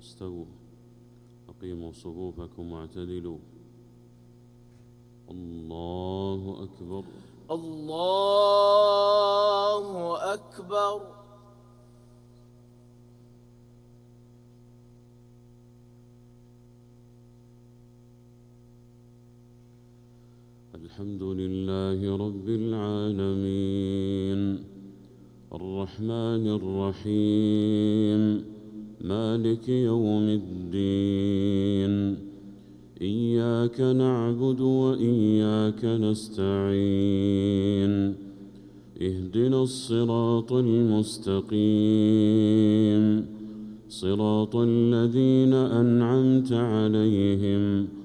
استووا أقيموا صفوفكم واعتدلوا. الله أكبر. الله أكبر. الحمد لله رب العالمين الرحمن الرحيم مالك يوم الدين إياك نعبد وإياك نستعين اهدنا الصراط المستقيم صراط الذين أنعمت عليهم